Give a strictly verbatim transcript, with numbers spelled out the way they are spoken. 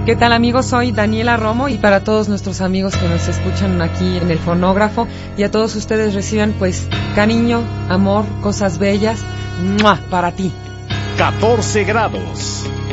¿Qué tal, amigos? Soy Daniela Romo y para todos nuestros amigos que nos escuchan aquí en el fonógrafo y a todos ustedes reciban pues cariño, amor, cosas bellas, ¡mua!, para ti. catorce grados.